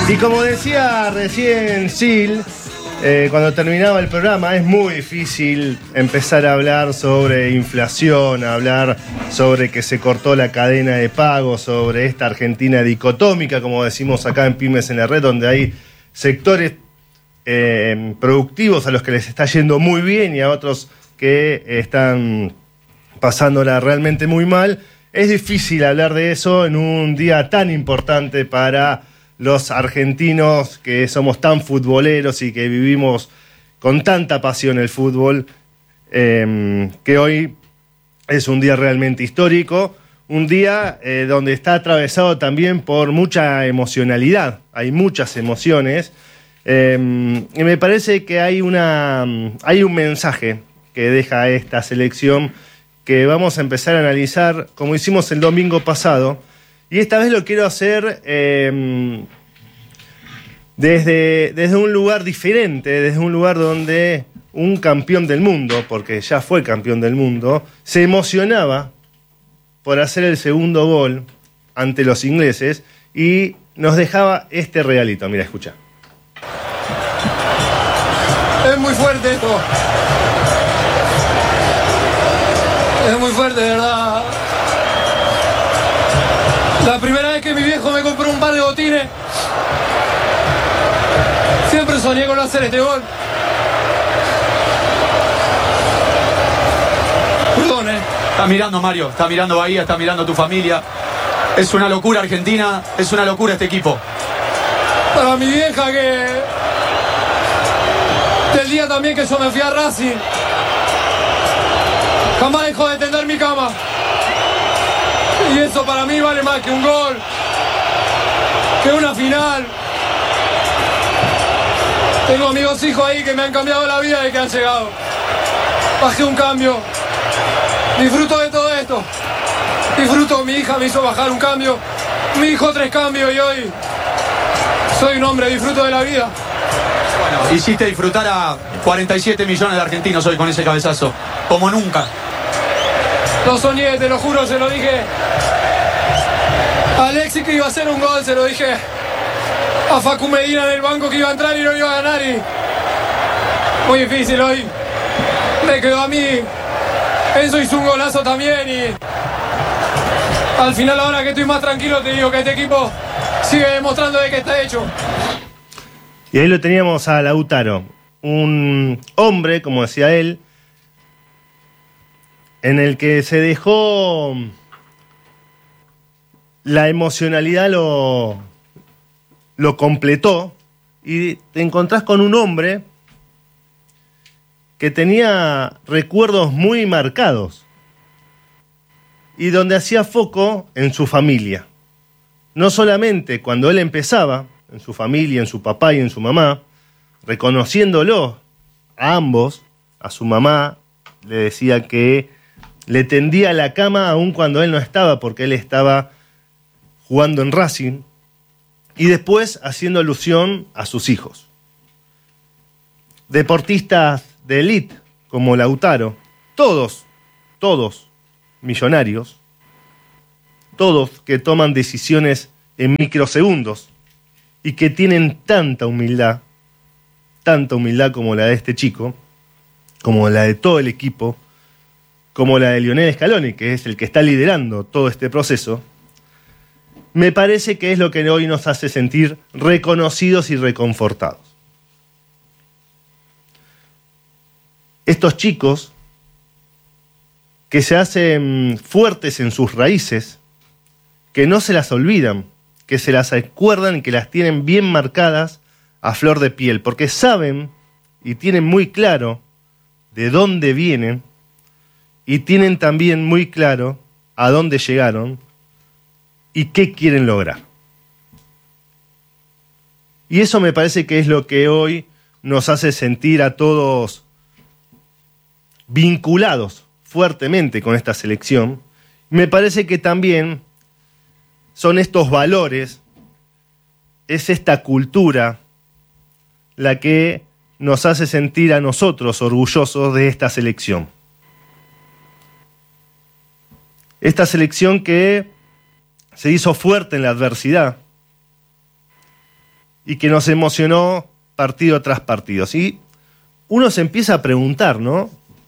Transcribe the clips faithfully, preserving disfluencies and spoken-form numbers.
Y como decía recién Sil, eh, cuando terminaba el programa, es muy difícil empezar a hablar sobre inflación, a hablar sobre que se cortó la cadena de pago, sobre esta Argentina dicotómica, como decimos acá en Pymes en la Red, donde hay sectores eh, productivos a los que les está yendo muy bien y a otros que están pasándola realmente muy mal. Es difícil hablar de eso en un día tan importante para los argentinos que somos tan futboleros y que vivimos con tanta pasión el fútbol, eh, que hoy es un día realmente histórico, un día eh, donde está atravesado también por mucha emocionalidad, hay muchas emociones, eh, y me parece que hay, una, hay un mensaje que deja esta selección que vamos a empezar a analizar como hicimos el domingo pasado. Y esta vez lo quiero hacer eh, desde, desde un lugar diferente, desde un lugar donde un campeón del mundo, porque ya fue campeón del mundo, se emocionaba por hacer el segundo gol ante los ingleses y nos dejaba este regalito. Mira, escucha. Es muy fuerte esto. Es muy fuerte, de verdad. La primera vez que mi viejo me compró un par de botines, siempre soñé con hacer este gol. Perdón, eh. Está mirando Mario, está mirando Bahía, está mirando tu familia. Es una locura Argentina, es una locura este equipo. Para mi vieja que... Del día también que yo me fui a Racing, jamás dejó de tender mi cama. Y eso para mí vale más que un gol, que una final. Tengo amigos hijos ahí que me han cambiado la vida y que han llegado. Bajé un cambio. Disfruto de todo esto. Disfruto, mi hija me hizo bajar un cambio. Mi hijo tres cambios y hoy soy un hombre, disfruto de la vida. Bueno, hiciste disfrutar a cuarenta y siete millones de argentinos hoy con ese cabezazo. Como nunca. Lo soñé, te lo juro, se lo dije a Alexis que iba a hacer un gol, se lo dije a Facu Medina en el banco que iba a entrar y no iba a ganar y... Muy difícil hoy. Me quedó a mí. Enzo hizo un golazo también y... Al final, ahora que estoy más tranquilo, te digo que este equipo sigue demostrando de que está hecho. Y ahí lo teníamos a Lautaro, un hombre, como decía él, en el que se dejó la emocionalidad, lo, lo completó, y te encontrás con un hombre que tenía recuerdos muy marcados y donde hacía foco en su familia. No solamente cuando él empezaba, en su familia, en su papá y en su mamá, reconociéndolo a ambos, a su mamá le decía que le tendía la cama aun cuando él no estaba, porque él estaba jugando en Racing, y después haciendo alusión a sus hijos. Deportistas de élite, como Lautaro, todos, todos millonarios, todos que toman decisiones en microsegundos y que tienen tanta humildad, tanta humildad como la de este chico, como la de todo el equipo, como la de Lionel Scaloni, que es el que está liderando todo este proceso, me parece que es lo que hoy nos hace sentir reconocidos y reconfortados. Estos chicos que se hacen fuertes en sus raíces, que no se las olvidan, que se las acuerdan y que las tienen bien marcadas a flor de piel, porque saben y tienen muy claro de dónde vienen y tienen también muy claro a dónde llegaron y qué quieren lograr. Y eso me parece que es lo que hoy nos hace sentir a todos vinculados fuertemente con esta selección. Me parece que también son estos valores, es esta cultura la que nos hace sentir a nosotros orgullosos de esta selección. Esta selección que se hizo fuerte en la adversidad, y que nos emocionó partido tras partido. Y uno se empieza a preguntar, ¿no?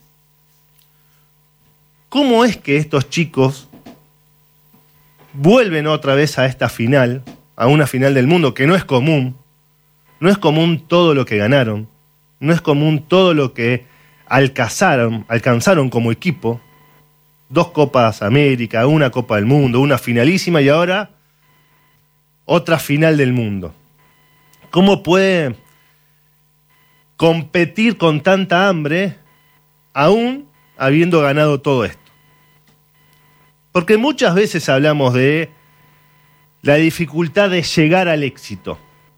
¿Cómo es que estos chicos vuelven otra vez a esta final, a una final del mundo que no es común? No es común todo lo que ganaron, no es común todo lo que alcanzaron, alcanzaron como equipo. Dos Copas América, una Copa del Mundo, una finalísima y ahora otra final del mundo. ¿Cómo puede competir con tanta hambre aún habiendo ganado todo esto? Porque muchas veces hablamos de la dificultad de llegar al éxito.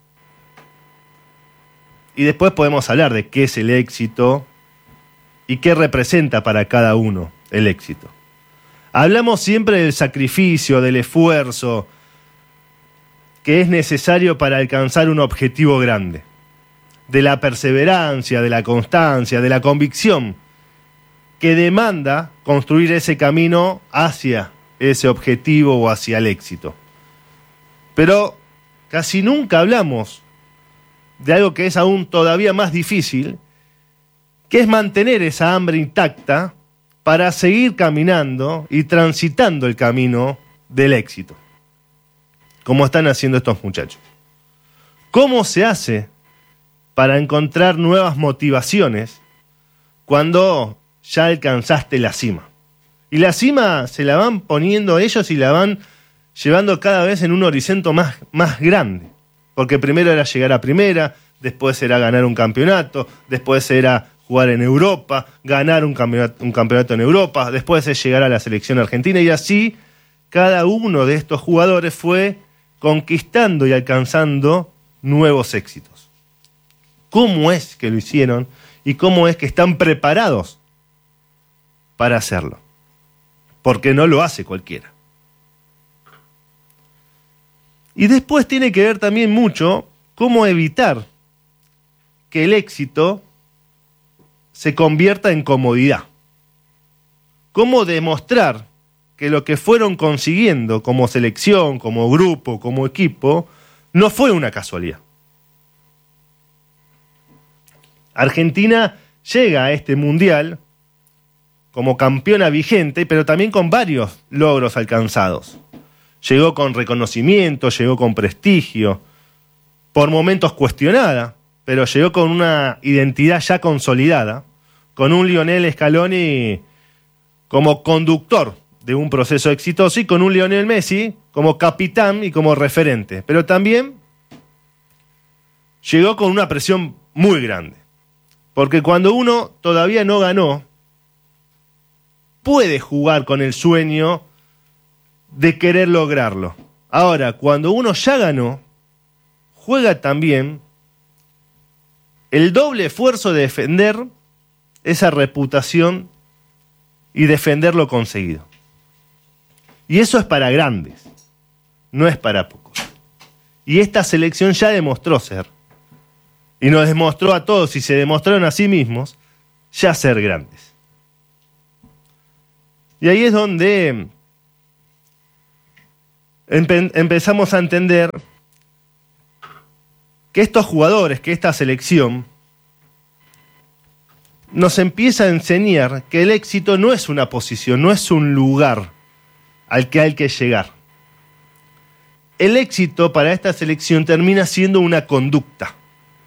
Y después podemos hablar de qué es el éxito y qué representa para cada uno el éxito. Hablamos siempre del sacrificio, del esfuerzo que es necesario para alcanzar un objetivo grande, de la perseverancia, de la constancia, de la convicción que demanda construir ese camino hacia ese objetivo o hacia el éxito. Pero casi nunca hablamos de algo que es aún todavía más difícil, que es mantener esa hambre intacta para seguir caminando y transitando el camino del éxito, como están haciendo estos muchachos. ¿Cómo se hace para encontrar nuevas motivaciones cuando ya alcanzaste la cima? Y la cima se la van poniendo ellos y la van llevando cada vez en un horizonte más, más grande. Porque primero era llegar a primera, después era ganar un campeonato, después era jugar en Europa, ganar un campeonato, un campeonato en Europa, después es llegar a la selección argentina, y así cada uno de estos jugadores fue conquistando y alcanzando nuevos éxitos. ¿Cómo es que lo hicieron y cómo es que están preparados para hacerlo? Porque no lo hace cualquiera. Y después tiene que ver también mucho cómo evitar que el éxito se convierta en comodidad. Cómo demostrar que lo que fueron consiguiendo como selección, como grupo, como equipo, no fue una casualidad. Argentina llega a este mundial como campeona vigente, pero también con varios logros alcanzados. Llegó con reconocimiento, llegó con prestigio, por momentos cuestionada, pero llegó con una identidad ya consolidada, con un Lionel Scaloni como conductor de un proceso exitoso y con un Lionel Messi como capitán y como referente. Pero también llegó con una presión muy grande, porque cuando uno todavía no ganó, puede jugar con el sueño de querer lograrlo. Ahora, cuando uno ya ganó, juega también el doble esfuerzo de defender esa reputación y defender lo conseguido. Y eso es para grandes, no es para pocos. Y esta selección ya demostró ser, y nos demostró a todos y se demostraron a sí mismos, ya ser grandes. Y ahí es donde empe- empezamos a entender que estos jugadores, que esta selección, nos empieza a enseñar que el éxito no es una posición, no es un lugar al que hay que llegar. El éxito para esta selección termina siendo una conducta.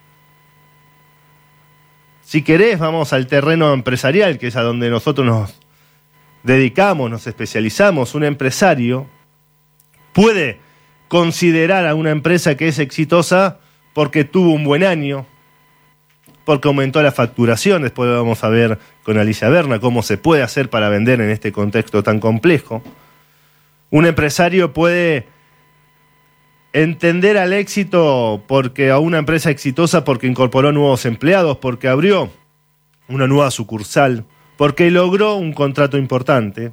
Si querés, vamos al terreno empresarial, que es a donde nosotros nos dedicamos, nos especializamos. Un empresario puede considerar a una empresa que es exitosa porque tuvo un buen año, porque aumentó la facturación. Después vamos a ver con Alicia Berna cómo se puede hacer para vender en este contexto tan complejo. Un empresario puede entender al éxito porque a una empresa exitosa porque incorporó nuevos empleados, porque abrió una nueva sucursal, porque logró un contrato importante.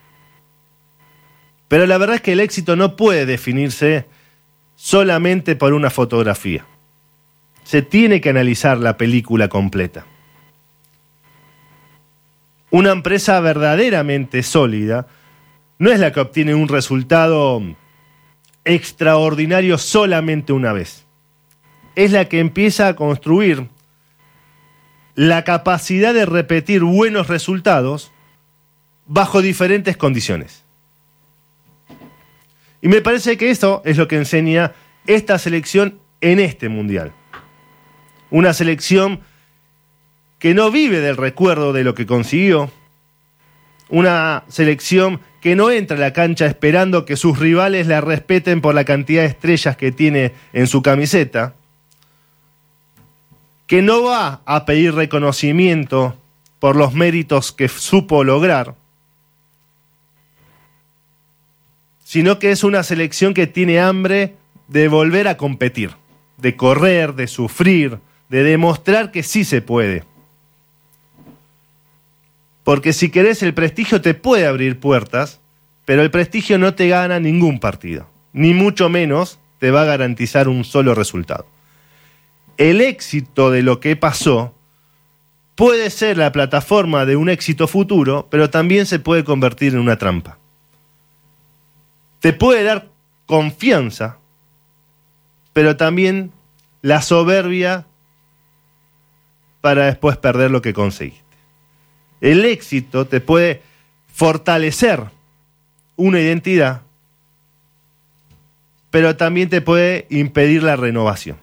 Pero la verdad es que el éxito no puede definirse solamente por una fotografía. Se tiene que analizar la película completa. Una empresa verdaderamente sólida no es la que obtiene un resultado extraordinario solamente una vez. es la que empieza a construir la capacidad de repetir buenos resultados bajo diferentes condiciones. Y me parece que eso es lo que enseña esta selección en este Mundial. Una selección que no vive del recuerdo de lo que consiguió. Una selección que no entra a la cancha esperando que sus rivales la respeten por la cantidad de estrellas que tiene en su camiseta. Que no va a pedir reconocimiento por los méritos que supo lograr, sino que es una selección que tiene hambre de volver a competir, de correr, de sufrir, de demostrar que sí se puede. Porque si querés, el prestigio te puede abrir puertas, pero el prestigio no te gana ningún partido, ni mucho menos te va a garantizar un solo resultado. El éxito de lo que pasó puede ser la plataforma de un éxito futuro, pero también se puede convertir en una trampa. Te puede dar confianza, pero también la soberbia para después perder lo que conseguiste. El éxito te puede fortalecer una identidad, pero también te puede impedir la renovación.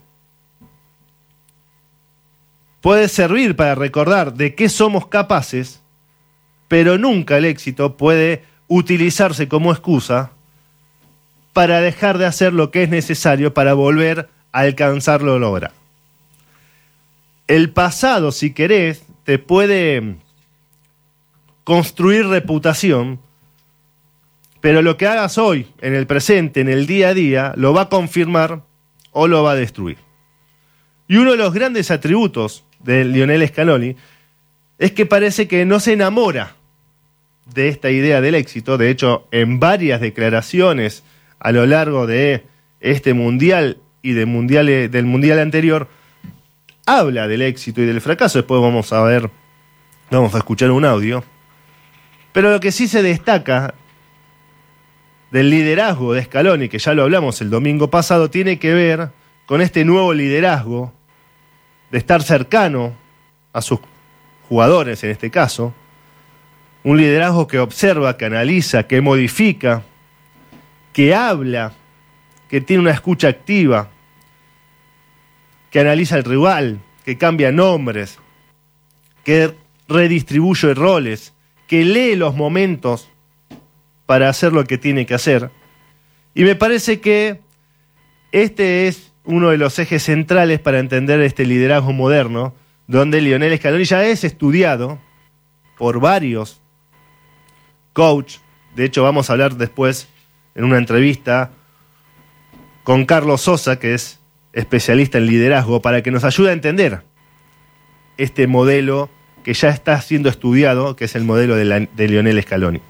Puede servir para recordar de qué somos capaces, pero nunca el éxito puede utilizarse como excusa para dejar de hacer lo que es necesario para volver a alcanzar lo logrado. El pasado, si querés, te puede construir reputación, pero lo que hagas hoy, en el presente, en el día a día, lo va a confirmar o lo va a destruir. Y uno de los grandes atributos de Lionel Scaloni es que parece que no se enamora de esta idea del éxito. De hecho, en varias declaraciones a lo largo de este mundial y de mundiales, del mundial anterior, habla del éxito y del fracaso. Después vamos a ver, vamos a escuchar un audio. Pero lo que sí se destaca del liderazgo de Scaloni, que ya lo hablamos el domingo pasado, tiene que ver con este nuevo liderazgo de estar cercano a sus jugadores, en este caso. Un liderazgo que observa, que analiza, que modifica, que habla, que tiene una escucha activa, que analiza el rival, que cambia nombres, que redistribuye roles, que lee los momentos para hacer lo que tiene que hacer. Y me parece que este es uno de los ejes centrales para entender este liderazgo moderno, donde Lionel Scaloni ya es estudiado por varios coaches. De hecho, vamos a hablar después en una entrevista con Carlos Sosa, que es especialista en liderazgo, para que nos ayude a entender este modelo que ya está siendo estudiado, que es el modelo de, la, de Lionel Scaloni.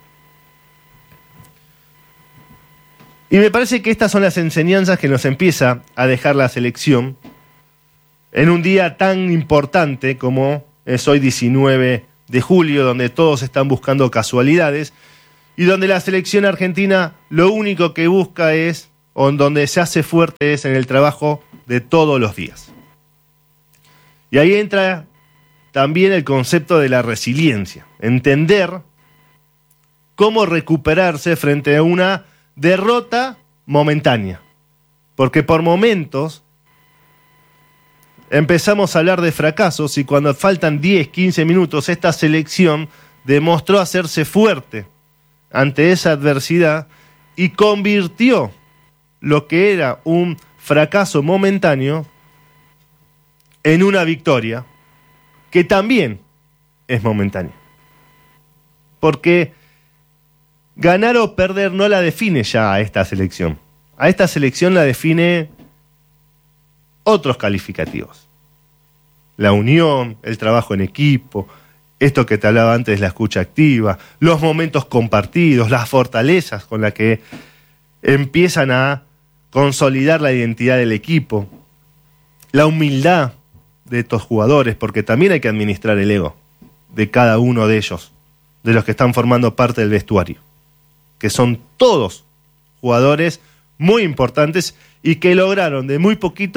Y me parece que estas son las enseñanzas que nos empieza a dejar la selección en un día tan importante como es hoy diecinueve de julio, donde todos están buscando casualidades y donde la selección argentina lo único que busca es, o donde se hace fuerte, es en el trabajo de todos los días. Y ahí entra también el concepto de la resiliencia, entender cómo recuperarse frente a una derrota momentánea, porque por momentos empezamos a hablar de fracasos y cuando faltan diez, quince minutos esta selección demostró hacerse fuerte ante esa adversidad y convirtió lo que era un fracaso momentáneo en una victoria que también es momentánea, porque ganar o perder no la define ya a esta selección. A esta selección la define otros calificativos. La unión, el trabajo en equipo, esto que te hablaba antes, la escucha activa, los momentos compartidos, las fortalezas con las que empiezan a consolidar la identidad del equipo, la humildad de estos jugadores, porque también hay que administrar el ego de cada uno de ellos, de los que están formando parte del vestuario, que son todos jugadores muy importantes y que lograron de muy poquito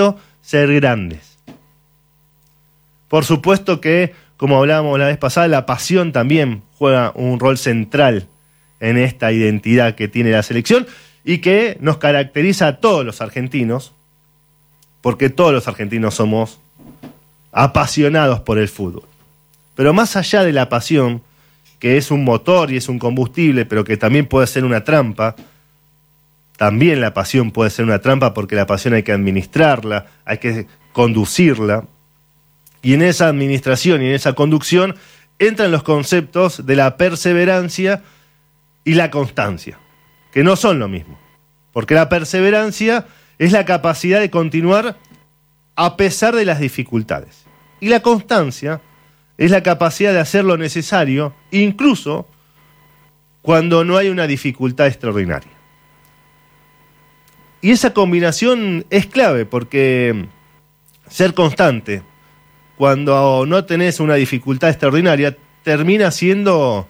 ser grandes. Por supuesto que, como hablábamos la vez pasada, la pasión también juega un rol central en esta identidad que tiene la selección y que nos caracteriza a todos los argentinos, porque todos los argentinos somos apasionados por el fútbol. Pero más allá de la pasión, que es un motor y es un combustible, pero que también puede ser una trampa, también la pasión puede ser una trampa porque la pasión hay que administrarla, hay que conducirla, y en esa administración y en esa conducción entran los conceptos de la perseverancia y la constancia, que no son lo mismo, porque la perseverancia es la capacidad de continuar a pesar de las dificultades, y la constancia es la capacidad de hacer lo necesario, incluso cuando no hay una dificultad extraordinaria. Y esa combinación es clave, porque ser constante cuando no tenés una dificultad extraordinaria termina siendo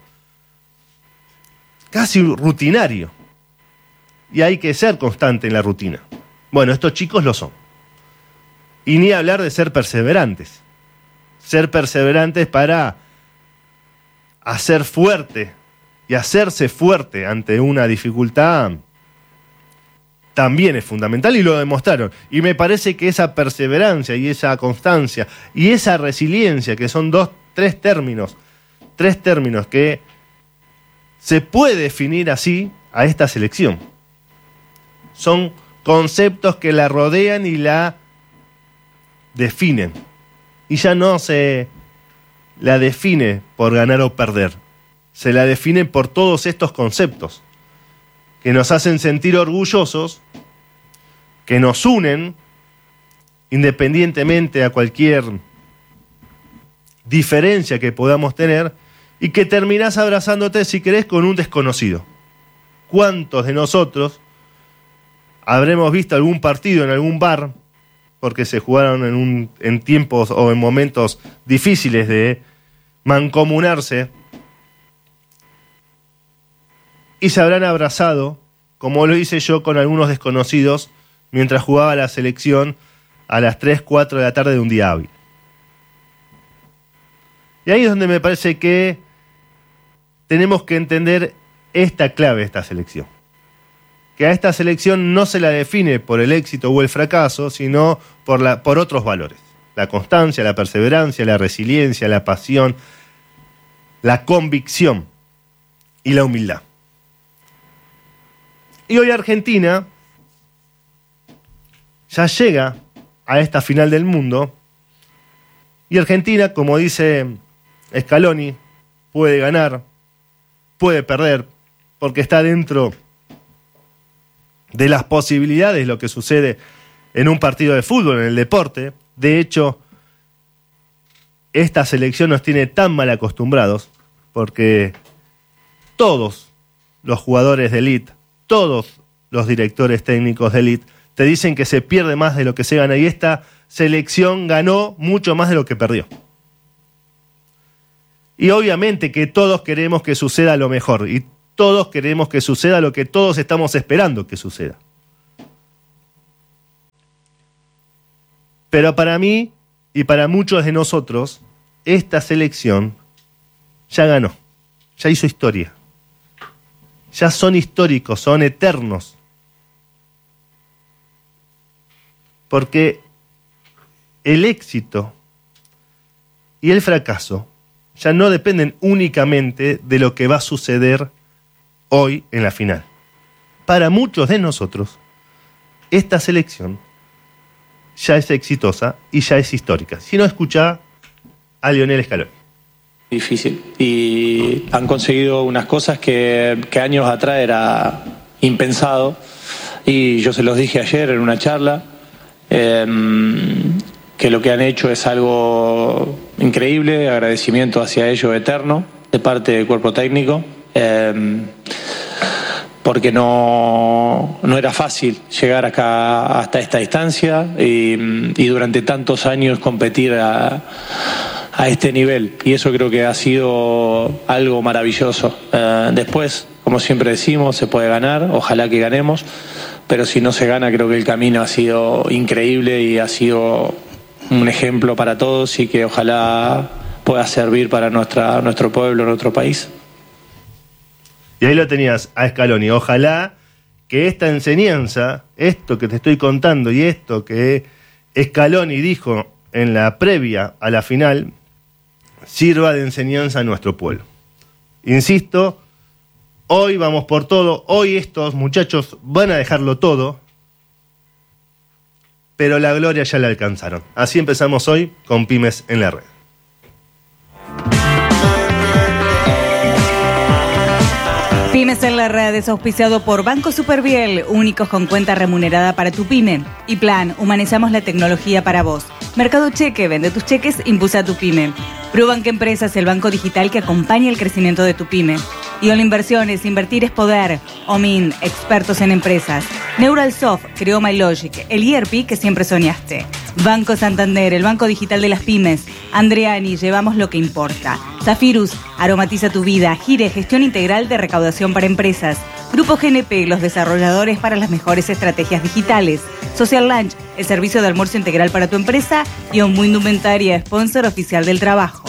casi rutinario. Y hay que ser constante en la rutina. Bueno, estos chicos lo son. Y ni hablar de ser perseverantes. Ser perseverantes para hacer fuerte y hacerse fuerte ante una dificultad también es fundamental, y lo demostraron. Y me parece que esa perseverancia y esa constancia y esa resiliencia, que son dos, tres términos, tres términos que se puede definir así a esta selección. Son conceptos que la rodean y la definen. Y ya no se la define por ganar o perder. Se la define por todos estos conceptos que nos hacen sentir orgullosos, que nos unen independientemente a cualquier diferencia que podamos tener, y que terminás abrazándote, si querés, con un desconocido. ¿Cuántos de nosotros habremos visto algún partido en algún bar, porque se jugaron en, un, en tiempos o en momentos difíciles de mancomunarse, y se habrán abrazado, como lo hice yo con algunos desconocidos mientras jugaba la selección a las tres, cuatro de la tarde de un día hábil? Y ahí es donde me parece que tenemos que entender esta clave de esta selección. Que a esta selección no se la define por el éxito o el fracaso, sino por, la, por otros valores. La constancia, la perseverancia, la resiliencia, la pasión, la convicción y la humildad. Y hoy Argentina ya llega a esta final del mundo, y Argentina, como dice Scaloni, puede ganar, puede perder, porque está dentro de las posibilidades lo que sucede en un partido de fútbol, en el deporte. De hecho, esta selección nos tiene tan mal acostumbrados, porque todos los jugadores de élite, todos los directores técnicos de élite te dicen que se pierde más de lo que se gana, y esta selección ganó mucho más de lo que perdió. Y obviamente que todos queremos que suceda lo mejor, y todos queremos que suceda lo que todos estamos esperando que suceda. Pero para mí y para muchos de nosotros, esta selección ya ganó, ya hizo historia. Ya son históricos, son eternos. Porque el éxito y el fracaso ya no dependen únicamente de lo que va a suceder hoy en la final. Para muchos de nosotros, esta selección ya es exitosa y ya es histórica. Si no, escucha a Lionel Scaloni. Difícil. Y han conseguido unas cosas que, que años atrás era impensado. Y yo se los dije ayer en una charla, eh, que lo que han hecho es algo increíble, agradecimiento hacia ellos eterno, de parte del cuerpo técnico. Eh, porque no, no era fácil llegar acá hasta esta distancia y, y durante tantos años competir a, a este nivel, y eso creo que ha sido algo maravilloso. Eh, después, como siempre decimos, se puede ganar, ojalá que ganemos, pero si no se gana, creo que el camino ha sido increíble y ha sido un ejemplo para todos y que ojalá pueda servir para nuestra, nuestro pueblo, nuestro país. Y ahí lo tenías a Scaloni. Ojalá que esta enseñanza, esto que te estoy contando y esto que Scaloni dijo en la previa a la final, sirva de enseñanza a nuestro pueblo. Insisto, hoy vamos por todo, hoy estos muchachos van a dejarlo todo, pero la gloria ya la alcanzaron. Así empezamos hoy con Pymes en la Red. Pymes en la Red es auspiciado por Banco Superviel, únicos con cuenta remunerada para tu pyme. Y Plan, humanizamos la tecnología para vos. Mercado Cheque, vende tus cheques, impulsa tu pyme. ProBank Empresas, el banco digital que acompaña el crecimiento de tu pyme. Y All Inversiones, invertir es poder. Omin, expertos en empresas. Neuralsoft, creó MyLogic, el E R P que siempre soñaste. Banco Santander, el banco digital de las pymes. Andreani, llevamos lo que importa. Zafirus, aromatiza tu vida. Gire, gestión integral de recaudación para empresas. Grupo G N P, los desarrolladores para las mejores estrategias digitales. Social Lunch, el servicio de almuerzo integral para tu empresa. Y Onmu Indumentaria, sponsor oficial del trabajo.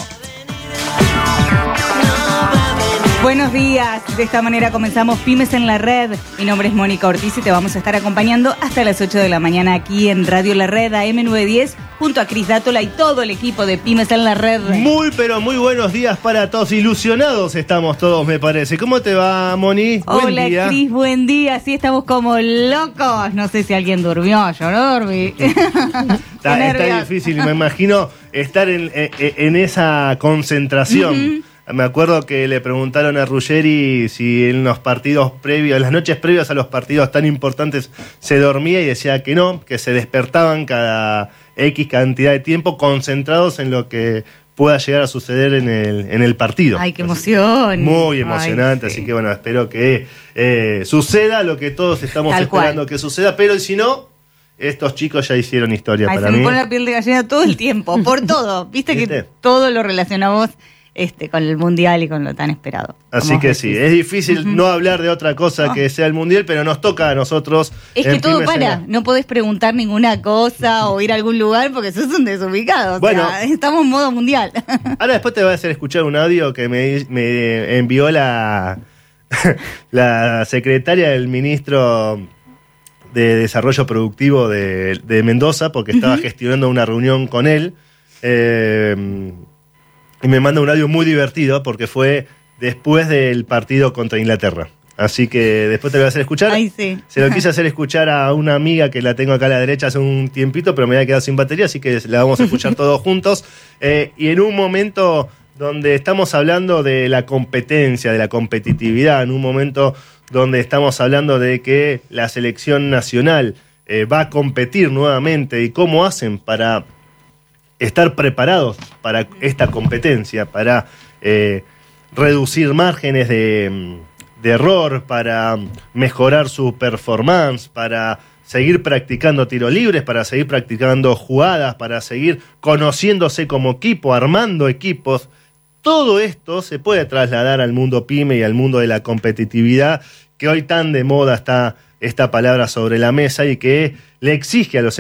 Buenos días, de esta manera comenzamos Pymes en la Red. Mi nombre es Mónica Ortiz y te vamos a estar acompañando hasta las ocho de la mañana aquí en Radio La Red A M novecientos diez junto a Cris Dátola y todo el equipo de Pymes en la Red. Muy pero muy buenos días para todos, ilusionados estamos todos me parece. ¿Cómo te va, Moni? Hola, buen día. Cris, buen día, sí estamos como locos. No sé si alguien durmió, yo no dormí. Está, está difícil, me imagino estar en, en, en esa concentración. Uh-huh. Me acuerdo que le preguntaron a Ruggeri si en los partidos previos, en las noches previas a los partidos tan importantes se dormía y decía que no, que se despertaban cada X cantidad de tiempo concentrados en lo que pueda llegar a suceder en el, en el partido. ¡Ay, qué emoción! Muy emocionante, Ay, sí. Así que bueno, espero que eh, suceda lo que todos estamos Tal esperando cual. que suceda, pero si no... Estos chicos ya hicieron historia Ay, para mí. Se me pone la piel de gallina todo el tiempo, por todo. ¿Viste, ¿Viste? que todo lo relacionamos este, con el Mundial y con lo tan esperado? Así que sí, es difícil uh-huh. no hablar de otra cosa oh. que sea el Mundial, pero nos toca a nosotros. Es que todo para, no podés preguntar ninguna cosa o ir a algún lugar porque sos un desubicado. Bueno, o sea, estamos en modo Mundial. Ahora después te voy a hacer escuchar un audio que me, me envió la, la secretaria del ministro de Desarrollo Productivo de, de Mendoza, porque estaba uh-huh. gestionando una reunión con él, eh, y me manda un audio muy divertido, porque fue después del partido contra Inglaterra. Así que después te lo voy a hacer escuchar. Ay, sí. Se lo quise hacer escuchar a una amiga que la tengo acá a la derecha hace un tiempito, pero me había quedado sin batería, así que la vamos a escuchar todos juntos. Eh, y en un momento donde estamos hablando de la competencia, de la competitividad, en un momento donde estamos hablando de que la selección nacional eh, va a competir nuevamente y cómo hacen para estar preparados para esta competencia, para eh, reducir márgenes de, de error, para mejorar su performance, para seguir practicando tiros libres, para seguir practicando jugadas, para seguir conociéndose como equipo, armando equipos. Todo esto se puede trasladar al mundo pyme y al mundo de la competitividad, que hoy tan de moda está esta palabra sobre la mesa y que le exige a los